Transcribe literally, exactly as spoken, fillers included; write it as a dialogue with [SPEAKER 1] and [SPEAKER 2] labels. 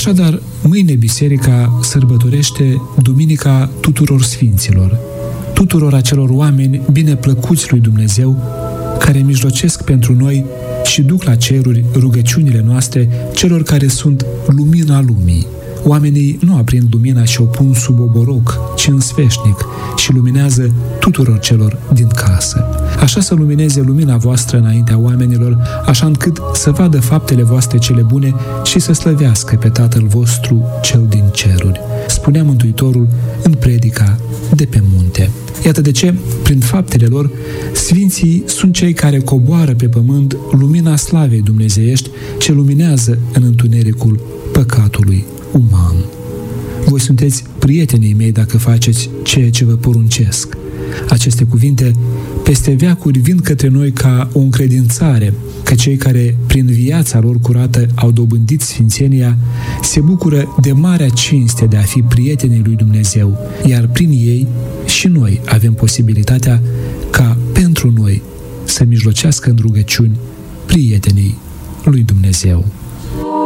[SPEAKER 1] Așadar, mâine biserica sărbătorește Duminica tuturor Sfinților, tuturor acelor oameni bine plăcuți lui Dumnezeu, care mijlocesc pentru noi și duc la ceruri rugăciunile noastre celor care sunt lumina lumii. Oamenii nu aprind lumina și o pun sub oboroc, ci în sfeșnic, și luminează tuturor celor din casă. Așa să lumineze lumina voastră înaintea oamenilor, așa încât să vadă faptele voastre cele bune și să slăvească pe Tatăl vostru cel din ceruri, spunea Mântuitorul în predica de pe munte. Iată de ce, prin faptele lor, Sfinții sunt cei care coboară pe pământ lumina slavei dumnezeiești ce luminează în întunericul păcatului uman. Voi sunteți prietenii mei dacă faceți ceea ce vă poruncesc. Aceste cuvinte peste veacuri vin către noi ca o încredințare că cei care prin viața lor curată au dobândit sfințenia se bucură de marea cinste de a fi prietenii lui Dumnezeu, iar prin ei și noi avem posibilitatea ca pentru noi să mijlocească în rugăciuni prietenii lui Dumnezeu.